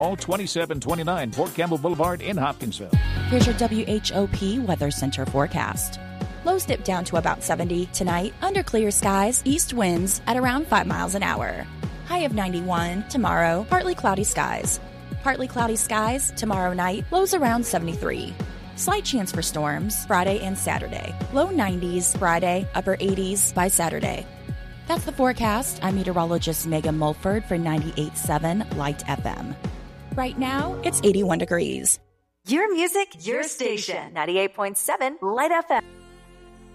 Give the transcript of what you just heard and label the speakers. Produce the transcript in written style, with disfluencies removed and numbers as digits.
Speaker 1: All 2729 Fort Campbell Boulevard in Hopkinsville.
Speaker 2: Here's your WHOP Weather Center forecast. Lows dip down to about 70 tonight. Under clear skies, east winds at around 5 miles an hour. High of 91 tomorrow. Partly cloudy skies. Partly cloudy skies tomorrow night. Lows around 73. Slight chance for storms Friday and Saturday. Low 90s Friday, upper 80s by Saturday. That's the forecast. I'm meteorologist Megan Mulford for 98.7 Light FM. Right now, it's 81 degrees.
Speaker 3: Your music, your station. 98.7 Light FM.